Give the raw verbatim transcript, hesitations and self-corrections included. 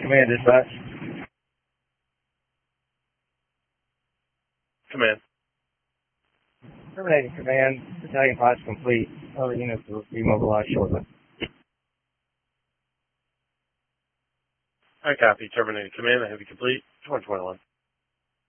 Command dispatch. Command. Terminating command. Battalion five is complete. Other units will be mobilized shortly. I copy. Terminating command. I have you complete. twenty twenty-one.